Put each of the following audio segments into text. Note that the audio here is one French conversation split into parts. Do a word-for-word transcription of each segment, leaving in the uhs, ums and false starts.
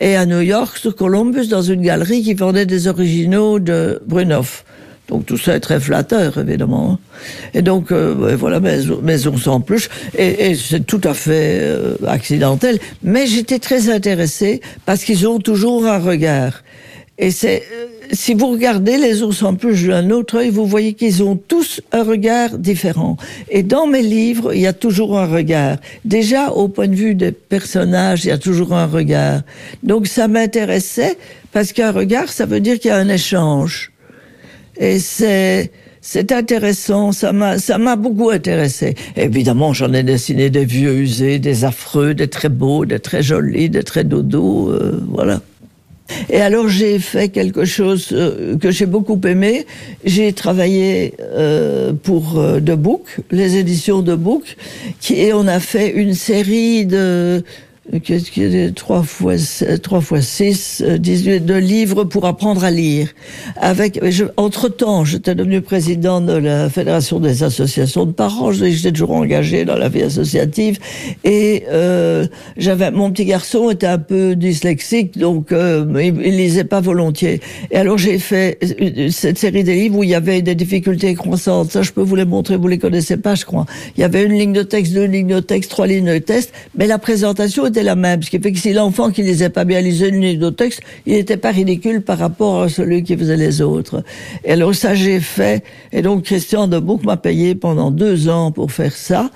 et à New York, sur Columbus, dans une galerie qui vendait des originaux de Brunoff. Donc tout ça est très flatteur, évidemment. Et donc, euh, voilà, mes, mes ours en peluche. Et, et c'est tout à fait euh, accidentel. Mais j'étais très intéressée parce qu'ils ont toujours un regard. Et c'est, euh, si vous regardez les ours en peluche d'un autre œil, vous voyez qu'ils ont tous un regard différent. Et dans mes livres, il y a toujours un regard. Déjà, au point de vue des personnages, il y a toujours un regard. Donc ça m'intéressait parce qu'un regard, ça veut dire qu'il y a un échange. Et c'est, c'est intéressant, ça m'a, ça m'a beaucoup intéressé. Évidemment, j'en ai dessiné des vieux usés, des affreux, des très beaux, des très jolis, des très dodos, euh, voilà. Et alors j'ai fait quelque chose euh, que j'ai beaucoup aimé. J'ai travaillé euh, pour euh, The Book, les éditions The Book, qui, et on a fait une série de... Qu'est-ce qu'il y a trois fois, trois fois six, dix-huit de livres pour apprendre à lire. Avec, je, entre temps, j'étais devenu président de la Fédération des associations de parents. J'étais toujours engagé dans la vie associative. Et, euh, j'avais, mon petit garçon était un peu dyslexique, donc, euh, il, il lisait pas volontiers. Et alors, j'ai fait cette série de livres où il y avait des difficultés croissantes. Ça, je peux vous les montrer, vous les connaissez pas, je crois. Il y avait une ligne de texte, deux lignes de texte, trois lignes de texte, mais la présentation était la même, ce qui fait que si l'enfant qui lisait pas bien lisait une ligne de texte, il n'était pas ridicule par rapport à celui qui faisait les autres. Et alors ça j'ai fait, et donc Christian de Book m'a payé pendant deux ans pour faire ça.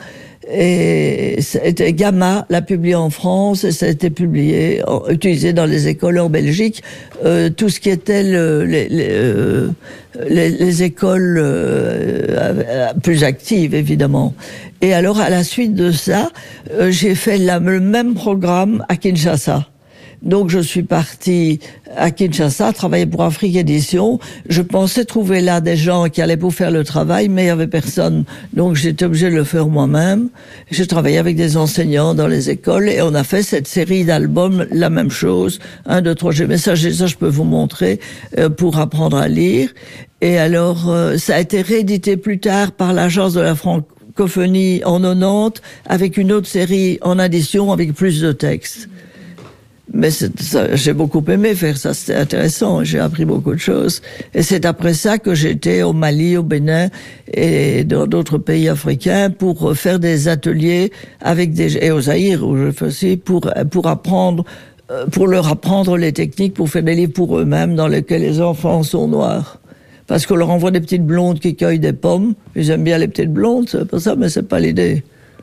Et c'était Gamma l'a publié en France et ça a été publié, utilisé dans les écoles en Belgique. Euh, tout ce qui était le, les, les, euh, les, les écoles euh, plus actives, évidemment. Et alors, à la suite de ça, euh, j'ai fait la, le même programme à Kinshasa. Donc, je suis partie à Kinshasa, travailler pour Afrique Édition. Je pensais trouver là des gens qui allaient pour faire le travail, mais il y avait personne. Donc, j'étais obligée de le faire moi-même. J'ai travaillé avec des enseignants dans les écoles et on a fait cette série d'albums, la même chose. Un, deux, trois, j'ai, mais ça, j'ai, ça, je peux vous montrer, euh, pour apprendre à lire. Et alors, euh, ça a été réédité plus tard par l'Agence de la francophonie en quatre-vingt-dix, avec une autre série en addition, avec plus de textes. Mais c'est, ça, j'ai beaucoup aimé faire ça, c'était intéressant, j'ai appris beaucoup de choses. Et c'est après ça que j'étais au Mali, au Bénin et dans d'autres pays africains pour faire des ateliers avec des, et au Zaïre où je fais aussi, pour, pour apprendre, pour leur apprendre les techniques pour faire des livres pour eux-mêmes dans lesquels les enfants sont noirs. Parce qu'on leur envoie des petites blondes qui cueillent des pommes, ils aiment bien les petites blondes, c'est pas ça, mais c'est pas l'idée.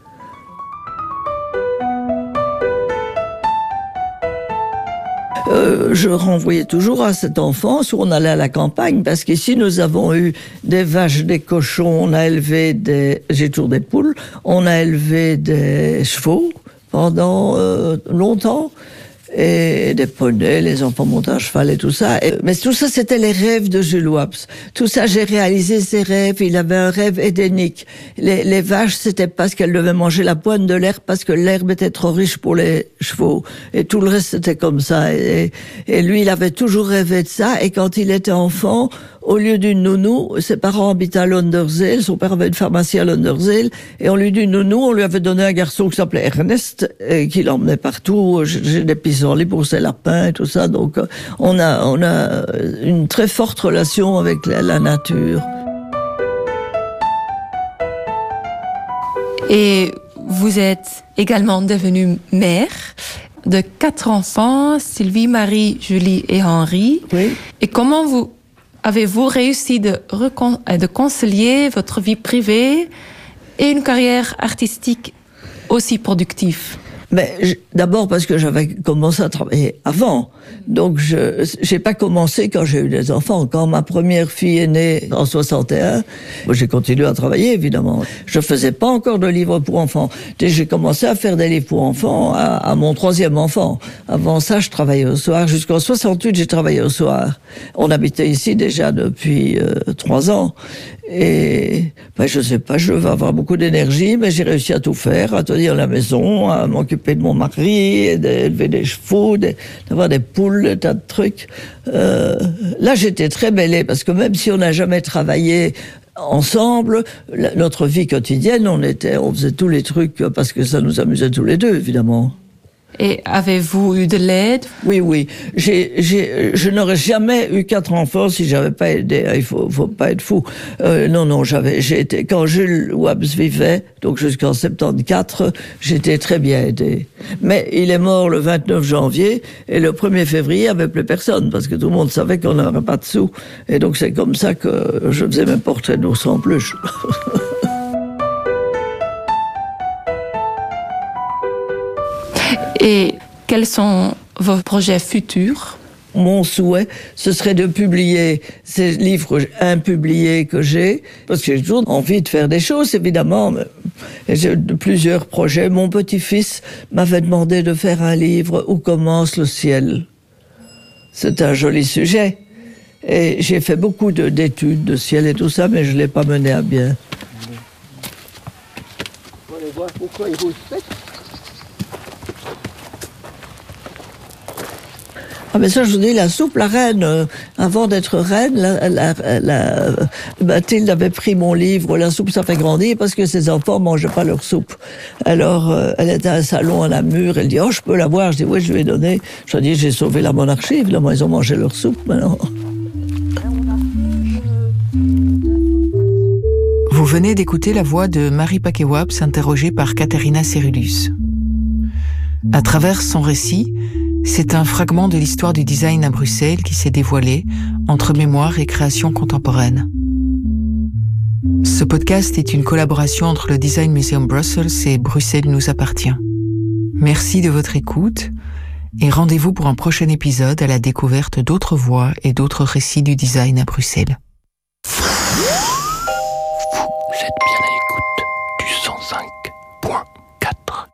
Euh, je renvoyais toujours à cette enfance où on allait à la campagne, parce qu'ici nous avons eu des vaches, des cochons, on a élevé des, j'ai toujours des poules, on a élevé des chevaux pendant euh, longtemps, et des poneys, les enfants montaient à cheval et tout ça. Et, mais tout ça, c'était les rêves de Jules Waps. Tout ça, j'ai réalisé ses rêves. Il avait un rêve édénique. Les, les vaches, c'était parce qu'elles devaient manger la pointe de l'herbe, parce que l'herbe était trop riche pour les chevaux. Et tout le reste, c'était comme ça. Et, et lui, il avait toujours rêvé de ça. Et quand il était enfant, au lieu d'une nounou, ses parents habitaient à Londerzeel, son père avait une pharmacie à Londerzeel, et au lieu d'une nounou, on lui avait donné un garçon qui s'appelait Ernest, et qui l'emmenait partout. J'ai des pissenlits pour ses lapins et tout ça, donc on a, on a une très forte relation avec la, la nature. Et vous êtes également devenue mère de quatre enfants, Sylvie, Marie, Julie et Henri. Oui. Et comment vous avez-vous réussi de, recon- de concilier votre vie privée et une carrière artistique aussi productive? Mais je, d'abord parce que j'avais commencé à travailler avant. Donc je j'ai pas commencé quand j'ai eu des enfants. Quand ma première fille est née en soixante et un, j'ai continué à travailler évidemment. Je faisais pas encore de livres pour enfants. J'ai commencé à faire des livres pour enfants à, à mon troisième enfant. Avant ça, je travaillais au soir. Jusqu'en soixante-huit, j'ai travaillé au soir. On habitait ici déjà depuis euh, trois ans. Et ben, je sais pas, je vais avoir beaucoup d'énergie, mais j'ai réussi à tout faire, à tenir la maison, à m'occuper de mon mari, d'élever des chevaux, d'avoir des poules, des tas de trucs. Euh, là, j'étais très mêlée, parce que même si on n'a jamais travaillé ensemble, la, notre vie quotidienne, on était, on faisait tous les trucs parce que ça nous amusait tous les deux, évidemment. Et avez-vous eu de l'aide? Oui, oui. J'ai, j'ai, je n'aurais jamais eu quatre enfants si j'avais pas aidé. Il faut, faut pas être fou. Euh, non, non, j'avais, j'ai été, quand Jules Wabs vivait, donc jusqu'en soixante-quatorze, j'étais très bien aidé. Mais il est mort le vingt-neuf janvier, et le premier février, il n'y avait plus personne, parce que tout le monde savait qu'on n'aurait pas de sous. Et donc c'est comme ça que je faisais mes portraits d'ours en peluche. Et quels sont vos projets futurs? Mon souhait, ce serait de publier ces livres impubliés que j'ai, parce que j'ai toujours envie de faire des choses, évidemment. Et j'ai plusieurs projets. Mon petit-fils m'avait demandé de faire un livre Où commence le ciel. C'est un joli sujet. Et j'ai fait beaucoup de, d'études de ciel et tout ça, mais je ne l'ai pas mené à bien. On va aller voir pourquoi il vous fait. Ah mais ça, je vous dis, la soupe, la reine, euh, avant d'être reine, la, la, la, Mathilde avait pris mon livre, La soupe, ça fait grandir, parce que ses enfants mangeaient pas leur soupe. Alors, euh, elle était à un salon à Namur, elle dit, oh, je peux la voir. Je dis, oui, je lui ai donné. Je lui ai dit, j'ai sauvé la monarchie, évidemment, ils ont mangé leur soupe, maintenant. Vous venez d'écouter la voix de Marie Paquet-Wabs interrogée par Katharina Cerulus. À travers son récit, c'est un fragment de l'histoire du design à Bruxelles qui s'est dévoilé entre mémoire et création contemporaine. Ce podcast est une collaboration entre le Design Museum Brussels et Bruxelles nous appartient. Merci de votre écoute et rendez-vous pour un prochain épisode à la découverte d'autres voix et d'autres récits du design à Bruxelles. Vous êtes bien à l'écoute du cent cinq point quatre.